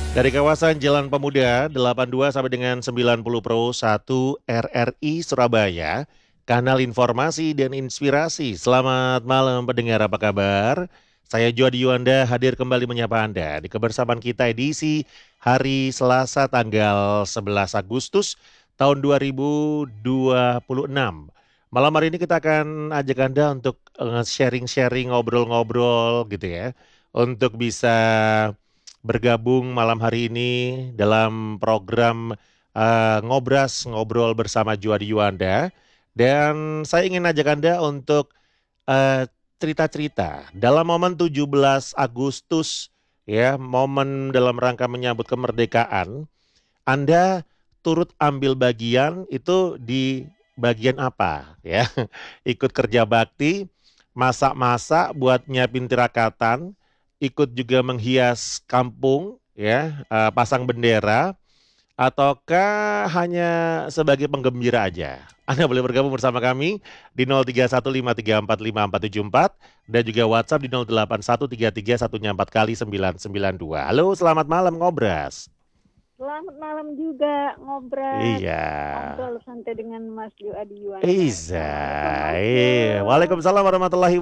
Dari kawasan Jalan Pemuda 82 sampai dengan 90 Pro 1 RRI Surabaya, kanal informasi dan inspirasi. Selamat malam pendengar, apa kabar? Saya Jody Yuanda hadir kembali menyapa Anda di kebersamaan kita edisi hari Selasa tanggal 11 Agustus tahun 2026. Malam hari ini kita akan ajak Anda untuk sharing-sharing, ngobrol-ngobrol gitu ya. Untuk bisa bergabung malam hari ini dalam program Ngobras, Ngobrol bersama Juadi Yuanda. Dan saya ingin ajak Anda untuk eh, cerita-cerita dalam momen 17 Agustus ya, momen dalam rangka menyambut kemerdekaan. Anda turut ambil bagian itu di bagian apa ya? Ikut kerja bakti, masak-masak buat nyiapin tirakatan, ikut juga menghias kampung ya, pasang bendera, ataukah hanya sebagai penggembira aja? Anda boleh bergabung bersama kami di 0315345474 dan juga WhatsApp di 081331 4 kali 992. Halo, selamat malam Ngobras. Selamat malam juga, Ngobras. Iya. Ngobrol santai dengan Mas Jo Adi Yuanda. Iza. Assalamualaikum, Mas Jo. Iya. Waalaikumsalam warahmatullahi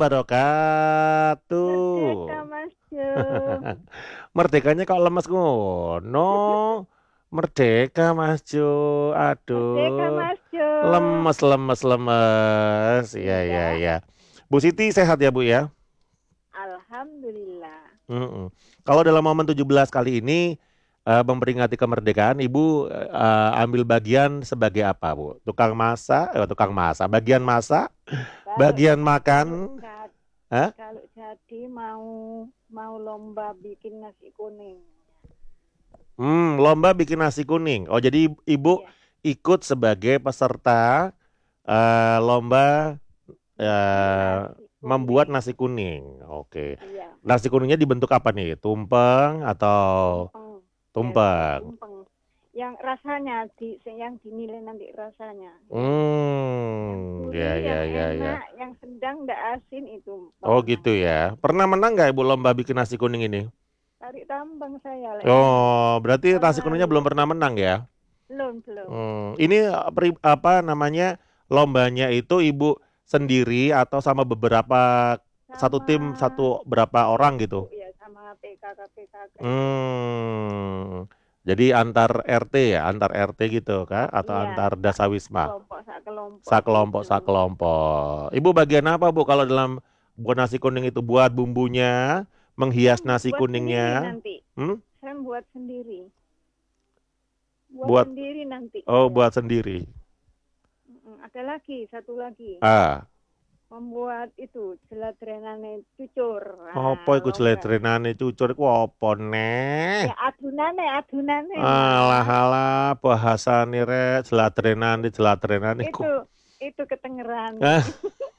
Merdeka, wabarakatuh. Mas Jo. Merdekanya kok lemes ngono. Merdeka Mas Jo. Merdeka, Aduh. Mas Jo. Lemes, lemes, lemes. Iya, iya, Iya, iya. Bu Siti sehat ya Bu ya? Alhamdulillah. Mm-mm. Kalau dalam momen 17 kali ini memperingati kemerdekaan, Ibu ambil bagian sebagai apa, Bu? Tukang masak, bagian masak, Kalau bagian kalau makan, jadi, Hah? kalau jadi mau lomba bikin nasi kuning. Lomba bikin nasi kuning. Oh, jadi Ibu Iya, ikut sebagai peserta lomba bikin eh, nasi membuat kuning. nasi kuning. Oke. Iya, Nasi kuningnya dibentuk apa nih? Tumpeng atau tumpeng. Biasanya tumpeng? tumpeng. Yang rasanya yang dinilai nanti rasanya, yang Ya, gurih, ya, yang ya, ya. enak, yang sedang, nggak asin itu Oh gitu pemenangnya. ya. Pernah menang nggak Ibu lomba bikin nasi kuning ini? Tarik tambang saya lek ngono. Oh, berarti Tahun nasi kuningnya lalu. belum pernah menang ya? Belum, belum. Ini apa namanya lombanya itu Ibu sendiri atau sama beberapa satu Sama tim satu berapa orang ibu-ibu gitu? ya, sama PKK-PKK itu. Hmm, jadi antar RT ya, antar RT gitu kah? Atau Iya, antar Dasawisma? sak kelompok Sakelompok, gitu. sakelompok. Ibu bagian apa Bu kalau dalam buat nasi kuning itu? Buat bumbunya, Saya menghias nasi buat sendiri kuningnya, nanti. hmm? Saya buat sendiri. Buat Buat, sendiri nanti oh saya. buat sendiri. Ada lagi, satu lagi. Ah, Membuat itu jeladrenane cucur. apa Nah, iku lomba. jletrenane cucur iku apa neh? Ya adunane Alah Mas. alah bahasane rek jelatrenane iku. Itu itu ketengerane. Ah,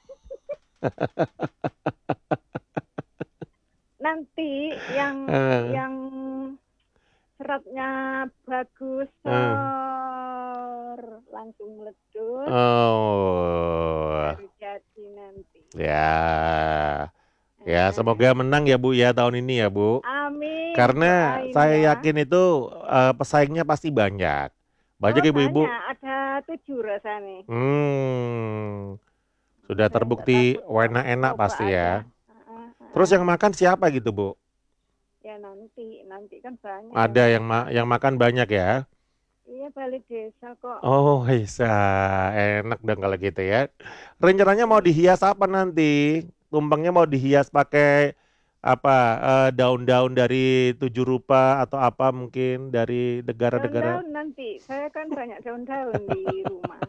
Nanti eh, yang seratnya bagus eh. langsung meletus Oh, baru jadi nanti. ya. Ya, semoga Eh, menang ya Bu ya tahun ini ya Bu. amin, Karena doain saya ya. yakin itu pesaingnya pasti banyak. Banyak Oh ibu-ibu. banyak, ada 7 rasanya. Hmm, sudah Saya nggak terbukti takut kok, enak-enak coba pasti aja. ya. Terus yang makan siapa gitu Bu? Ya nanti kan banyak yang Ada makan. yang makan banyak ya. Iya balik desa kok. Oh, bisa enak dong kalau gitu ya. Rencananya mau Iya. dihias apa nanti? Tumpengnya mau dihias pakai apa daun-daun dari tujuh rupa atau apa mungkin dari negara-negara. Daun-daun nanti, saya kan banyak daun-daun di rumah.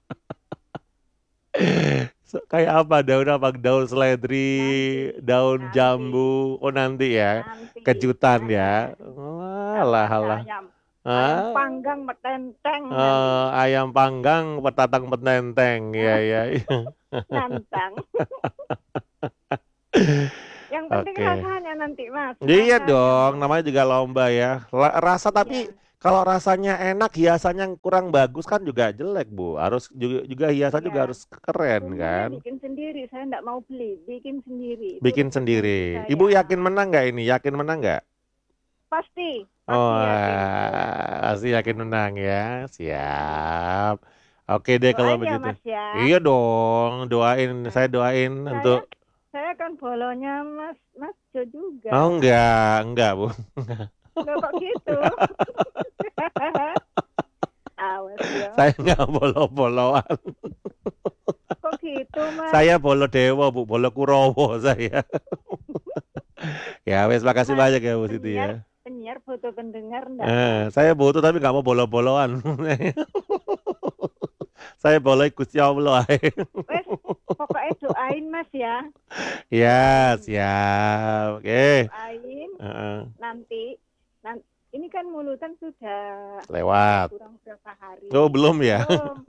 Kayak apa daun apa? Daun seledri, Nanti, daun nanti, jambu. Oh nanti ya, nanti. kejutan ya. Heeh. Kalau Alah ada alah. ayam Ah, panggang metenteng nanti. ayam panggang, petatang petenteng. Ya ya. Ya. Nantang. Yang penting Oke. rasanya nanti, Mas. Iya Rasanya dong, loh. namanya juga lomba ya. Rasa tapi Iya. kalau rasanya enak, hiasannya yang kurang bagus kan juga jelek, Bu. Harus juga hiasan juga Iya. harus keren Bumbunya kan. bikin sendiri. Saya enggak mau beli. Bikin sendiri. Itu Bikin resepnya ibu sendiri. Ibu saya. yakin menang nggak ini? Yakin menang nggak? Pasti Oh, yakin saya. pasti yakin menang ya. Siap. Oke deh kalau Doain ya begitu. Mas ya. Iya dong, doain. Nah, Saya doain saya untuk. saya kan bolonya Mas Jo Oh, juga. enggak, Bu. Nggak kok gitu. Awas ya. Saya enggak bolo-boloan. Kok gitu Mas? Saya bolo dewa, Bu. Bolo Kurowo saya. Ya, wes makasih Mas banyak ya, Bu Siti penyiar ya. penyiar foto pendengar enggak Mas? Saya butuh tapi nggak mau bolo-boloan. Saya boleh Gusti Allah. Wes pokoknya doain Mas ya. Ya, Doain. siap. Oke. Doain Heeh. nanti ini kan mulutan sudah Lewat. kurang berapa hari. Oh, belum ya? Belum.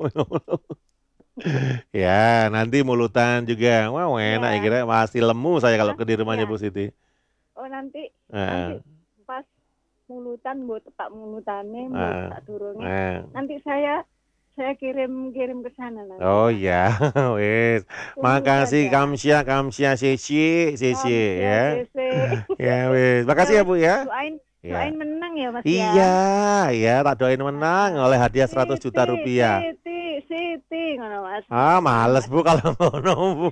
Ya, nanti mulutan juga. Wah, enak ya Iya. kira masih lemu saya kalau ke di rumahnya Iya. Bu Siti. Oh nanti Heeh. pas mulutan buat tepak mulutane buat Heeh. tak durunge. Heeh. Nanti saya kirim ke sana nanti. Oh Ya. ya, wes. Tunggu Makasih saja. Kamsya, Sisi, Kamsia ya. CC. Ya, wes. Ya Makasih ya, wes, Bu ya. doain Ya. menang ya Mas Iya, ya. ya tak doain menang Nah, oleh hadiah 100 juta rupiah. Siti ngono Mas. Males Bu kalau ngono Bu.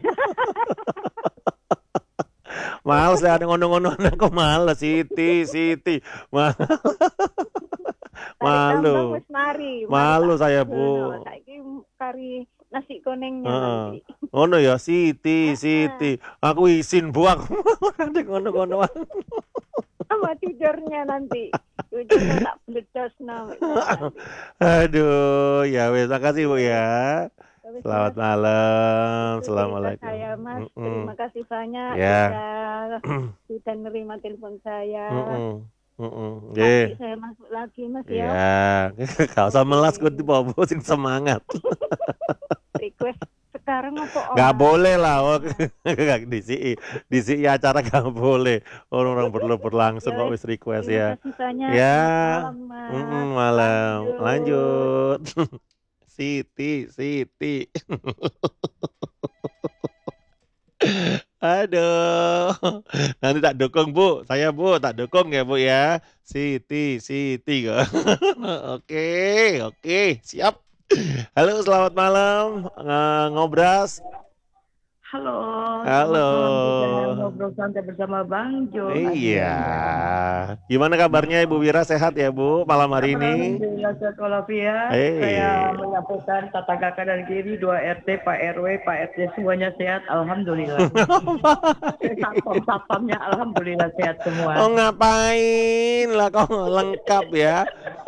Males ya ngono-ngono aku males Siti. Ma- Tarik tambang Malu. wis mari Malu tak saya jono. Bu. Saiki kari nasi konengnya Heeh. nanti. Ngono ya Siti. Heeh. Aku izin Bu aku. Nanti ngono-ngonoan. Sama tidurnya nanti. Tidurnya tak bledosno nanti. Aduh, ya wes makasih Bu ya. Tapi Selamat Mas, malam. itu cerita Assalamualaikum. saya Mas. Mm-mm. Terima kasih banyak Ya. sudah nerima telepon saya. Nanti Nanti saya masuk lagi Mas ya. Iya, gak usah melas gue dibobosin semangat. Request sekarang apa Gak Mas? boleh lah, di CI acara gak boleh. Orang berlangsung Ya kok wes, wis request terima ya. kasih banyak. Ya, Selamat malam Mas. malam. Lanjut. Lanjut. Siti. Aduh. Nanti tak dukung Bu. Saya Bu, tak dukung ya Bu ya. Siti. Oke, siap. Halo, selamat malam. Ngobras. Halo, Halo. selamat malam juga ngobrol santai bersama Bang Jo. Iya. Gimana kabarnya Ibu Wira, sehat ya Bu malam hari ini? Alhamdulillah sehat walafiat. Saya menyampaikan tata kakak dan kiri, 2 RT, Pak RW, Pak RT semuanya sehat. Alhamdulillah. Satpam-satpamnya alhamdulillah sehat semua. Oh, ngapain lah kok lengkap ya?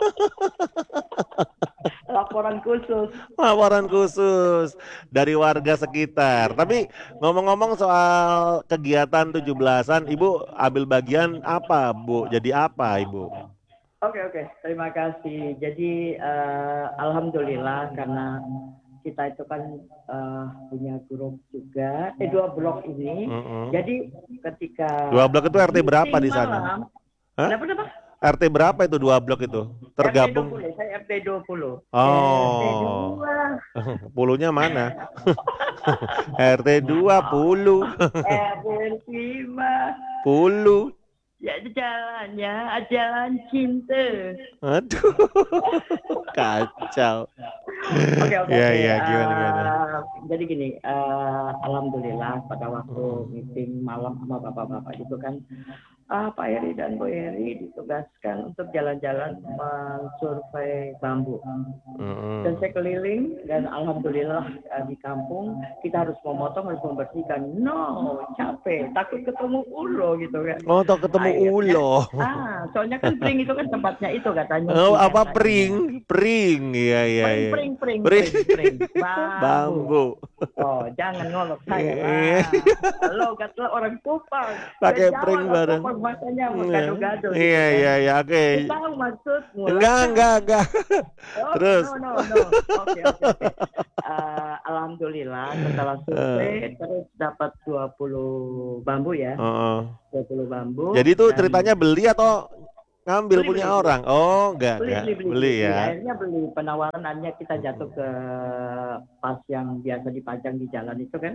Laporan khusus dari warga sekitar. Tapi ngomong-ngomong soal kegiatan 17-an, Ibu ambil bagian apa, Bu? Jadi apa, Ibu? Oke. Terima kasih. Jadi alhamdulillah karena kita itu kan punya grup juga, 2 blok ini. Jadi ketika 2 blok itu RT berapa di sana? Malam, kenapa? RT berapa itu 2 blok itu? Tergabung. RT 20, saya RT 20. Oh. RT 2. Pulunya mana? RT 20. RT 5. Puluh. Ya jalannya, jalan cinta. Aduh. Kacau. Oke. Ya, gimana? Jadi gini, alhamdulillah pada waktu meeting malam sama bapak-bapak itu kan Pak Heri dan Bu Heri ditugaskan untuk jalan-jalan mensurvei bambu. Dan saya keliling dan alhamdulillah di kampung kita harus memotong, harus membersihkan. No, capek, takut ketemu ulo gitu kan. Oh, takut ketemu ulo. Soalnya kan pring itu kan tempatnya itu katanya. Oh, apa pring? Pring, iya. Pring. Bambu. Oh, jangan ngolok saya lah. Lo kata orang Kupang. Pakai pring bareng. Makanya gado-gado. Iya, oke. Tahu maksudmu? Enggak. Terus. No. Oke. Alhamdulillah setelah survei terus dapat 20 bambu ya. 20 bambu. Jadi itu ceritanya beli atau Ngambil Beli, punya beli, beli. orang. Oh, enggak, Beli, enggak. beli, beli, Beli beli. ya. Akhirnya beli penawarannya kita jatuh ke pas yang biasa dipajang di jalan itu kan.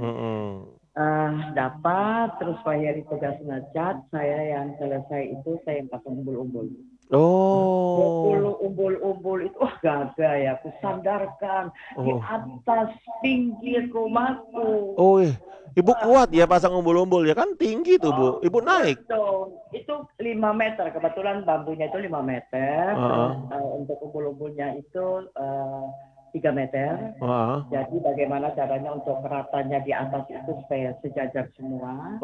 Dapat, terus Pak Heri tugas ngecat, saya yang selesai itu saya yang pasang umbul-umbul. Oh. Umbul-umbul itu gagah ya, aku sandarkan di atas pinggir rumahku. Oh, Ibu kuat ya pasang umbul-umbul ya kan tinggi tuh Bu. Ibu naik. Betul. Itu 5 meter, kebetulan bambunya itu 5 meter. Terus untuk umbul-umbulnya itu 3 meter. Jadi bagaimana caranya untuk ratanya di atas itu supaya sejajar semua.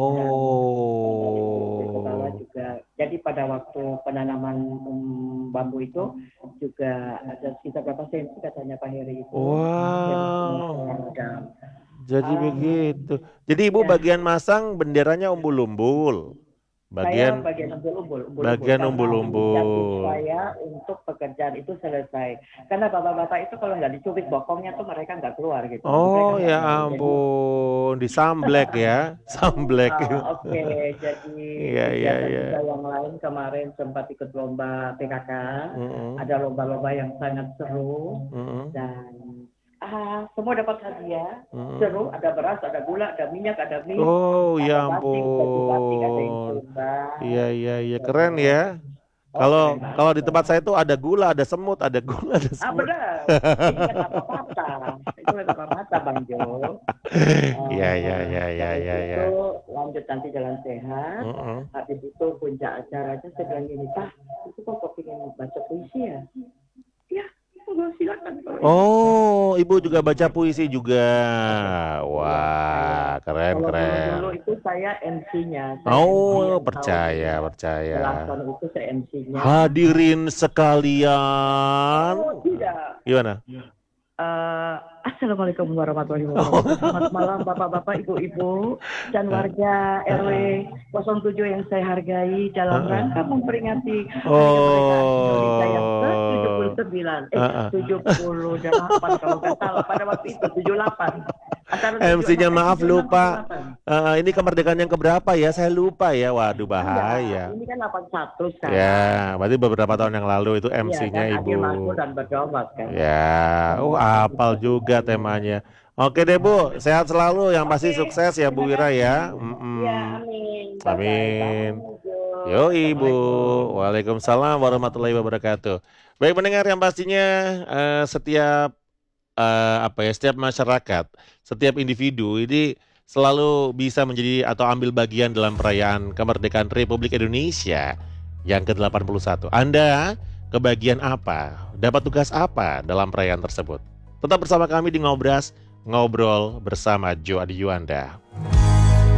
Itu bawah juga. Jadi pada waktu penanaman bambu itu juga ada sekitar berapa senti katanya Pak Heri itu. Wow. Jadi begitu. Jadi Ibu bagian masang benderanya umbul-umbul. Saya bagian umbul-umbul. Bagian umbul-umbul. Saya untuk pekerjaan itu selesai. Karena bapak-bapak itu kalau nggak dicubit bokongnya tuh mereka nggak keluar gitu. Oh ya ampun, disamblek ya, samblek. Oke, jadi kegiatan kita yang lain kemarin sempat ikut lomba PKK. Ada lomba-lomba yang sangat seru dan semua dapat hadiah, seru, ada beras, ada gula, ada minyak, ada mie. Oh ya ampun. Iya, keren ya. Kalau di tempat saya tuh ada gula, ada semut, ada gula, ada semut. Benar. Itu kata patah Bang Jo. Iya. Itu lanjut nanti jalan sehat. Habis itu puncak acaranya saya bilang gini, Pak, itu kok pengen baca puisi ya? Ya, silakan. Oh, Ibu juga baca puisi juga. Wah, keren. Dulu itu saya MC-nya. Percaya. Selatan itu saya MC-nya. Hadirin sekalian. Tidak. Gimana? Assalamualaikum warahmatullahi wabarakatuh. Selamat malam Bapak-bapak, Ibu-ibu dan warga RW 07 yang saya hargai dalam rangka memperingati Hari Kemerdekaan Indonesia yang ke-79, 78 kalau nggak salah pada waktu itu 78. MC-nya maaf lupa. Ini kemerdekaan yang keberapa ya? Saya lupa ya. Waduh bahaya. Ini kan 81 sekarang. Ya, berarti beberapa tahun yang lalu itu MC-nya Ibu. Ibu. Dan berdoa kan. Ya, hafal juga temanya. Oke deh Bu, sehat selalu. Yang pasti sukses ya Bu Wira ya. Ya, amin. Amin. Yo Ibu. Waalaikumsalam warahmatullahi wabarakatuh. Baik pendengar, yang pastinya setiap masyarakat, setiap individu ini selalu bisa menjadi atau ambil bagian dalam perayaan kemerdekaan Republik Indonesia yang ke-81. Anda kebagian apa? Dapat tugas apa dalam perayaan tersebut? Tetap bersama kami di Ngobras, ngobrol bersama Jo Adi Yuanda.